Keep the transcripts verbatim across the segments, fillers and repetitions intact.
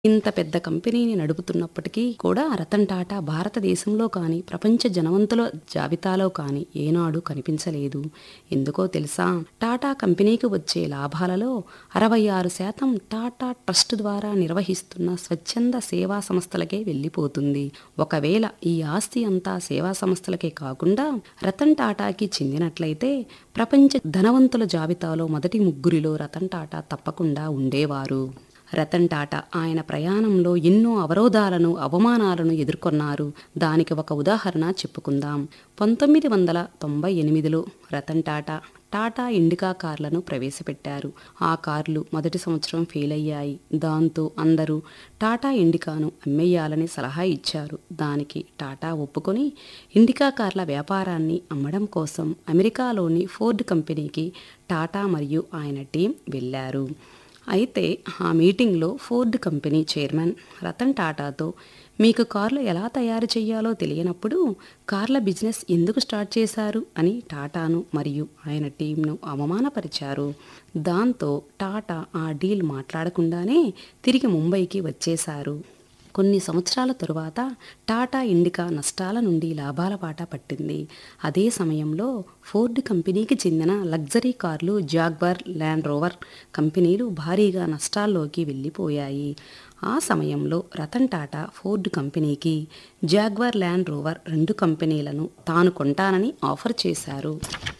ఇంత పెద్ద కంపెనీని నడుపుతున్నప్పటికీ కూడా రతన్ టాటా భారతదేశంలో కానీ ప్రపంచ జనవంతుల జాబితాలో కానీ ఏనాడు కనిపించలేదు. ఎందుకో తెలుసా? టాటా కంపెనీకి వచ్చే లాభాలలో అరవై ఆరు శాతం టాటా ట్రస్ట్ ద్వారా నిర్వహిస్తున్న స్వచ్ఛంద సేవా సంస్థలకే వెళ్ళిపోతుంది. ఒకవేళ ఈ ఆస్తి అంతా సేవా సంస్థలకే కాకుండా రతన్ టాటాకి చెందినట్లయితే ప్రపంచ ధనవంతుల జాబితాలో మొదటి ముగ్గురిలో రతన్ టాటా తప్పకుండా ఉండేవారు. రతన్ టాటా ఆయన ప్రయాణంలో ఎన్నో అవరోధాలను అవమానాలను ఎదుర్కొన్నారు. దానికి ఒక ఉదాహరణ చెప్పుకుందాం. పంతొమ్మిది వందల తొంభై ఎనిమిదిలో రతన్ టాటా టాటా ఇండికా కార్లను ప్రవేశపెట్టారు. ఆ కార్లు మొదటి సంవత్సరం ఫెయిల్ అయ్యాయి. దాంతో అందరూ టాటా ఇండికాను అమ్మేయాలని సలహా ఇచ్చారు. దానికి టాటా ఒప్పుకొని ఇండికా కార్ల వ్యాపారాన్ని అమ్మడం కోసం అమెరికాలోని ఫోర్డ్ కంపెనీకి టాటా మరియు ఆయన టీం వెళ్ళారు. అయితే ఆ మీటింగ్లో ఫోర్డ్ కంపెనీ చైర్మన్ రతన్ టాటాతో మీకు కార్లు ఎలా తయారు చేయాలో తెలియనప్పుడు కార్ల బిజినెస్ ఎందుకు స్టార్ట్ చేశారు అని టాటాను మరియు ఆయన టీంను అవమానపరిచారు. దాంతో టాటా ఆ డీల్ మాట్లాడకుండానే తిరిగి ముంబైకి వచ్చేశారు. కొన్ని సంవత్సరాల తరువాత టాటా ఇండికా నష్టాల నుండి లాభాల బాట పట్టింది. అదే సమయంలో ఫోర్డ్ కంపెనీకి చెందిన లగ్జరీ కార్లు జాగ్వార్ ల్యాండ్ రోవర్ కంపెనీలు భారీగా నష్టాల్లోకి వెళ్ళిపోయాయి. ఆ సమయంలో రతన్ టాటా ఫోర్డ్ కంపెనీకి జాగ్వార్ ల్యాండ్ రోవర్ రెండు కంపెనీలను తాను కొంటానని ఆఫర్ చేశారు.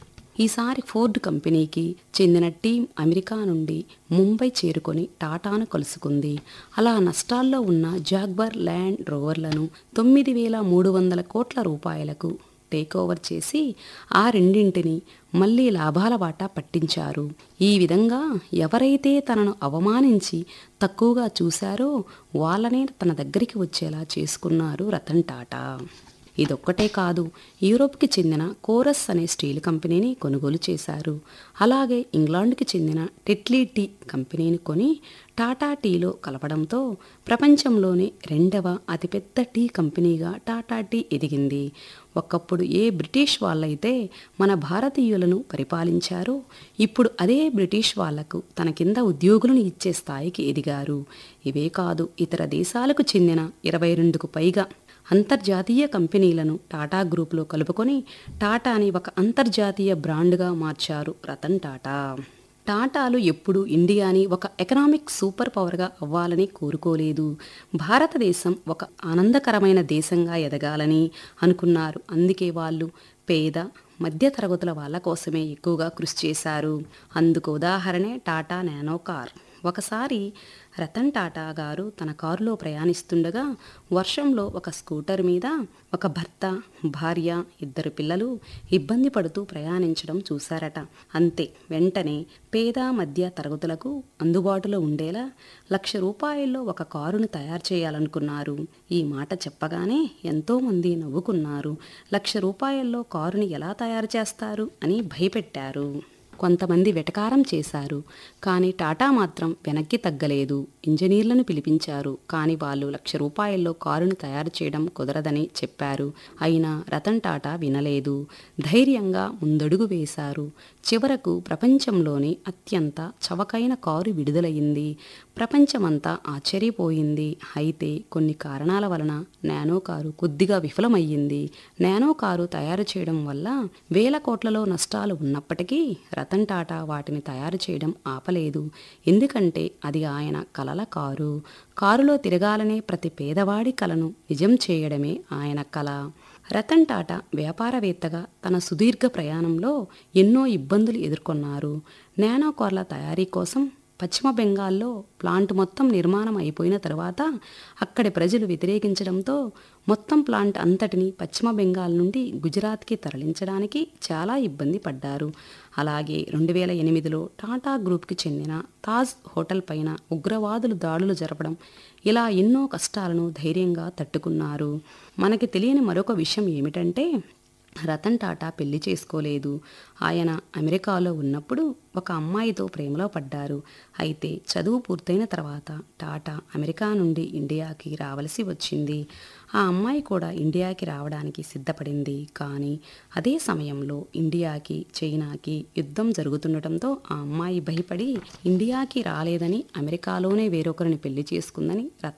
ఈసారి ఫోర్డ్ కంపెనీకి చెందిన టీం అమెరికా నుండి ముంబై చేరుకొని టాటాను కలుసుకుంది. అలా నష్టాల్లో ఉన్న జాగ్వార్ ల్యాండ్ రోవర్లను తొమ్మిది వేల మూడు వందల కోట్ల రూపాయలకు టేకోవర్ చేసి ఆ రెండింటిని మళ్లీ లాభాల బాట పట్టించారు. ఈ విధంగా ఎవరైతే తనను అవమానించి తక్కువగా చూశారో వాళ్ళనే తన దగ్గరికి వచ్చేలా చేసుకున్నారు రతన్ టాటా. ఇదొక్కటే కాదు, యూరోప్కి చెందిన కోరస్ అనే స్టీల్ కంపెనీని కొనుగోలు చేశారు. అలాగే ఇంగ్లాండ్కి చెందిన టెట్లీ టీ కంపెనీని కొని టాటా టీలో కలపడంతో ప్రపంచంలోనే రెండవ అతిపెద్ద టీ కంపెనీగా టాటా టీ ఎదిగింది. ఒకప్పుడు ఏ బ్రిటిష్ వాళ్ళైతే మన భారతీయులను పరిపాలించారో ఇప్పుడు అదే బ్రిటిష్ వాళ్లకు తన కింద ఉద్యోగులను ఇచ్చే స్థాయికి ఎదిగారు. ఇవే కాదు, ఇతర దేశాలకు చెందిన ఇరవై రెండుకు పైగా అంతర్జాతీయ కంపెనీలను టాటా గ్రూప్లో కలుపుకొని టాటాని ఒక అంతర్జాతీయ బ్రాండ్గా మార్చారు రతన్ టాటా. టాటాలు ఎప్పుడూ ఇండియాని ఒక ఎకనామిక్ సూపర్ పవర్గా అవ్వాలని కోరుకోలేదు. భారతదేశం ఒక ఆనందకరమైన దేశంగా ఎదగాలని అనుకున్నారు. అందుకే వాళ్ళు పేద మధ్య తరగతుల వాళ్ళ కోసమే ఎక్కువగా కృషి చేశారు. అందుకు ఉదాహరణే టాటా నానో కార్. ఒకసారి రతన్ టాటా గారు తన కారులో ప్రయాణిస్తుండగా వర్షంలో ఒక స్కూటర్ మీద ఒక భర్త, భార్య, ఇద్దరు పిల్లలు ఇబ్బంది పడుతూ ప్రయాణించడం చూశారట. అంతే, వెంటనే పేద మధ్య తరగతులకు అందుబాటులో ఉండేలా లక్ష రూపాయల్లో ఒక కారును తయారు చేయాలనుకున్నారు. ఈ మాట చెప్పగానే ఎంతోమంది నవ్వుకున్నారు. లక్ష రూపాయల్లో కారుని ఎలా తయారు చేస్తారు అని భయపెట్టారు. కొంతమంది వెటకారం చేశారు. కానీ టాటా మాత్రం వెనక్కి తగ్గలేదు. ఇంజనీర్లను పిలిపించారు. కానీ వాళ్ళు లక్ష రూపాయల్లో కారును తయారు చేయడం కుదరదని చెప్పారు. అయినా రతన్ టాటా వినలేదు. ధైర్యంగా ముందడుగు వేశారు. చివరకు ప్రపంచంలోనే అత్యంత చవకైన కారు విడుదలయ్యింది. ప్రపంచమంతా ఆశ్చర్యపోయింది. అయితే కొన్ని కారణాల వలన నానో కారు కొద్దిగా విఫలమయ్యింది. నానో కారు తయారు చేయడం వల్ల వేల కోట్లలో నష్టాలు ఉన్నప్పటికీ రతన్ టాటా వాటిని తయారు చేయడం ఆపలేదు. ఎందుకంటే అది ఆయన కలల కారు. కారులో తిరగాలనే ప్రతి పేదవాడి కలను నిజం చేయడమే ఆయన కల. రతన్ టాటా వ్యాపారవేత్తగా తన సుదీర్ఘ ప్రయాణంలో ఎన్నో ఇబ్బందులు ఎదుర్కొన్నారు. నానో కార్ల తయారీ కోసం పశ్చిమ బెంగాల్లో ప్లాంట్ మొత్తం నిర్మాణం అయిపోయిన తర్వాత అక్కడి ప్రజలు వ్యతిరేకించడంతో మొత్తం ప్లాంట్ అంతటిని పశ్చిమ బెంగాల్ నుండి గుజరాత్కి తరలించడానికి చాలా ఇబ్బంది పడ్డారు. అలాగే రెండు వేల ఎనిమిదిలో టాటా గ్రూప్కి చెందిన తాజ్ హోటల్ పైన ఉగ్రవాదులు దాడులు జరపడం, ఇలా ఎన్నో కష్టాలను ధైర్యంగా తట్టుకున్నారు. మనకి తెలియని మరొక విషయం ఏమిటంటే రతన్ టాటా పెళ్లి చేసుకోలేదు. ఆయన అమెరికాలో ఉన్నప్పుడు ఒక అమ్మాయితో ప్రేమలో పడ్డారు. అయితే చదువు పూర్తయిన తర్వాత టాటా అమెరికా నుండి ఇండియాకి రావలసి వచ్చింది. ఆ అమ్మాయి కూడా ఇండియాకి రావడానికి సిద్ధపడింది. కానీ అదే సమయంలో ఇండియాకి చైనాకి యుద్ధం జరుగుతుండటంతో ఆ అమ్మాయి భయపడి ఇండియాకి రాలేదని అమెరికాలోనే వేరొకరిని పెళ్లి చేసుకుందని రతన్